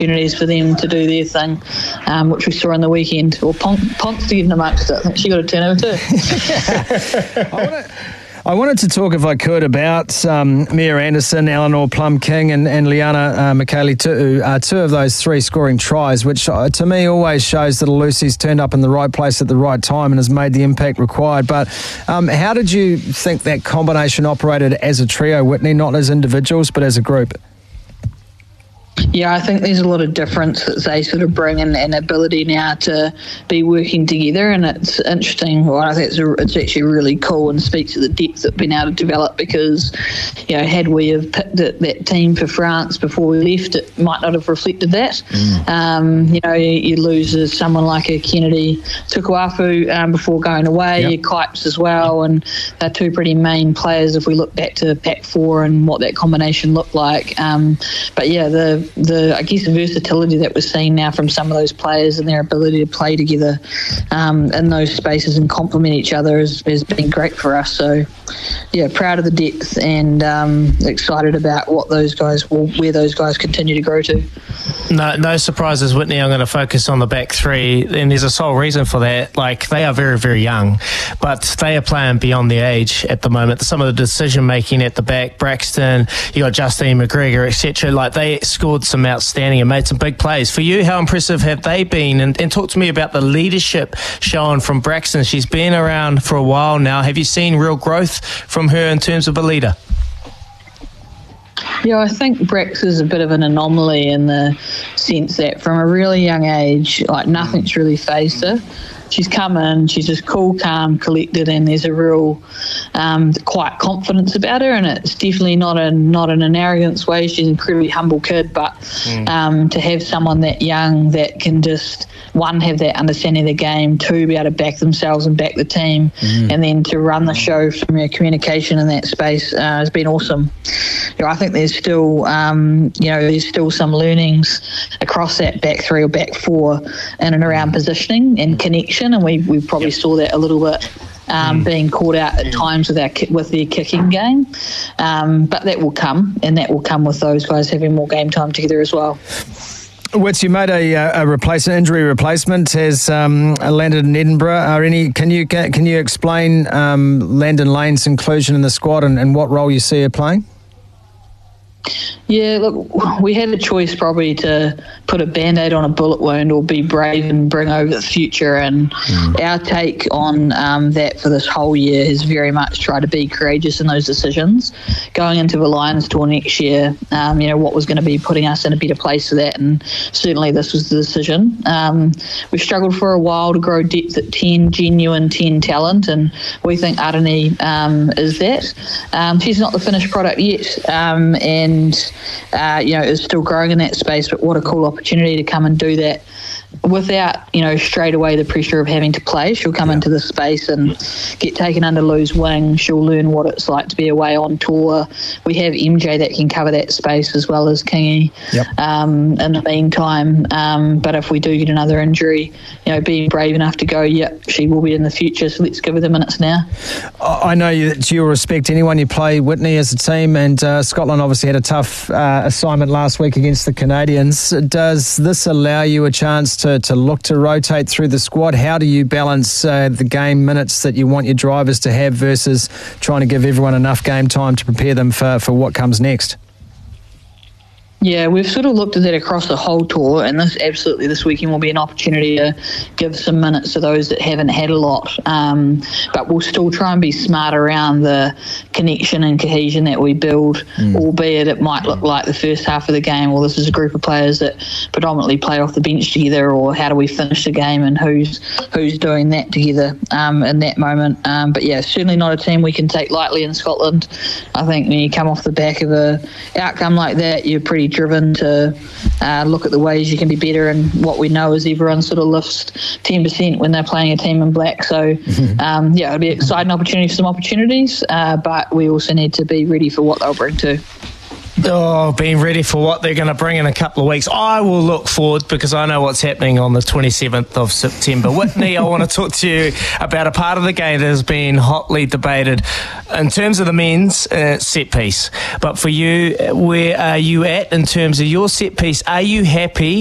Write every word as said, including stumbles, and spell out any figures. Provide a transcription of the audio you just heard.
opportunities for them to do their thing, um, which we saw on the weekend. Or Pont, Pont's to get in amongst it. I think she got a turnover too. I wanna, I wanted to talk, if I could, about um, Mia Anderson, Eleanor Plum-King and, and Liana uh, Mikaele-Tu'u, uh, two of those three scoring tries, which uh, to me always shows that Lucy's turned up in the right place at the right time and has made the impact required. But um, how did you think that combination operated as a trio, Whitney, not as individuals but as a group? Yeah, I think there's a lot of difference that they sort of bring and an ability now to be working together, and it's interesting. Well, I think it's, a, it's actually really cool and speaks to the depth that we've been able to develop because, you know, had we have picked it, that team for France before we left, it might not have reflected that. Mm. Um, you know, you, you lose someone like a Kennedy Tukuafu um, before going away, yep. Kipes as well, and they're two pretty main players if we look back to Pac four and what that combination looked like. Um, but yeah, the the I guess the versatility that we're seeing now from some of those players and their ability to play together um, in those spaces and complement each other has, has been great for us. So yeah, proud of the depth and um, excited about what those guys will, where those guys continue to grow to. No, no surprises, Whitney. I'm going to focus on the back three, and there's a sole reason for that. Like, they are very, very young, but they are playing beyond their age at the moment. Some of the decision making at the back, Braxton, you got Justine McGregor, et cetera. Like, they scored some outstanding and made some big plays. For you, how impressive have they been? And, and talk to me about the leadership shown from Braxton. She's been around for a while now. Have you seen real growth from her in terms of a leader? Yeah, I think Brax is a bit of an anomaly in the sense that from a really young age, like nothing's really phased her. She's come in, she's just cool, calm, collected, and there's a real um, quiet confidence about her, and it's definitely not a not in an arrogance way. She's an incredibly humble kid, but mm. um, to have someone that young that can just, one, have that understanding of the game, two, be able to back themselves and back the team, mm. and then to run the show from your communication in that space uh, has been awesome. You know, I think there's still, um, you know, there's still some learnings across that back three or back four in and around positioning and connection. And we, we probably yep. saw that a little bit um, mm. being caught out at times with our with their kicking game. Um, but that will come, and that will come with those guys having more game time together as well. Wits, you made a, a replacement, injury replacement has um, landed in Edinburgh. Are any? Can you can you explain um, Landon Lane's inclusion in the squad and, and what role you see her playing? Yeah, look, we had a choice probably to put a Band-Aid on a bullet wound or be brave and bring over the future. And mm. our take on um, that for this whole year is very much try to be courageous in those decisions. Going into the Lions tour next year, um, you know, what was going to be putting us in a better place for that, and certainly this was the decision. Um, we've struggled for a while to grow depth at ten, genuine ten talent, and we think Aranee um, is that. Um, she's not the finished product yet, um, and Uh, you know, is still growing in that space, but what a cool opportunity to come and do that without, you know, straight away the pressure of having to play. She'll come yeah. into the space and get taken under Lou's wing. She'll learn what it's like to be away on tour. We have M J that can cover that space as well as Kingy yep. um, in the meantime. Um, but if we do get another injury, you know, being brave enough to go, yep, she will be in the future, so let's give her the minutes now. I know that you'll respect anyone you play, Whitney, as a team, and uh, Scotland obviously had a tough uh, assignment last week against the Canadians. Does this allow you a chance to, to look to rotate through the squad? How do you balance uh, the game minutes that you want your drivers to have versus trying to give everyone enough game time to prepare them for, for what comes next? Yeah, we've sort of looked at that across the whole tour, and this absolutely this weekend will be an opportunity to give some minutes to those that haven't had a lot. Um, but we'll still try and be smart around the connection and cohesion that we build, mm. albeit it might look like the first half of the game, well, this is a group of players that predominantly play off the bench together, or how do we finish the game and who's who's doing that together um, in that moment. Um, but yeah, certainly not a team we can take lightly in Scotland. I think when you come off the back of a outcome like that, you're pretty driven to uh, look at the ways you can be better, and what we know is everyone sort of lifts ten percent when they're playing a team in black. So um, yeah, it'll be an exciting opportunity for some opportunities, uh, but we also need to be ready for what they'll bring too. Oh, being ready for what they're going to bring in a couple of weeks. I will look forward because I know what's happening on the twenty-seventh of September. Whitney, I want to talk to you about a part of the game that has been hotly debated in terms of the men's uh, set piece. But for you, where are you at in terms of your set piece? Are you happy